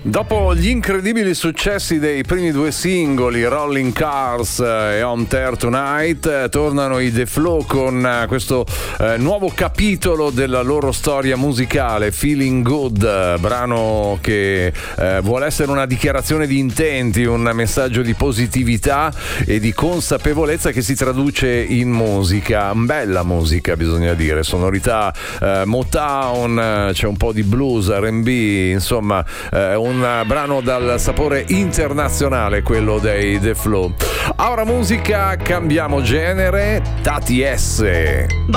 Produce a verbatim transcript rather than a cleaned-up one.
Dopo gli incredibili successi dei primi due singoli, Rolling Cars e On Tear Tonight, tornano i The Flow con questo eh, nuovo capitolo della loro storia musicale, Feeling Good, brano che eh, vuole essere una dichiarazione di intenti, un messaggio di positività e di consapevolezza che si traduce in musica, bella musica bisogna dire, sonorità eh, Motown, c'è un po' di blues, R and B, insomma eh, un brano dal sapore internazionale, quello dei The Flow. Ora musica, cambiamo genere, Tati S.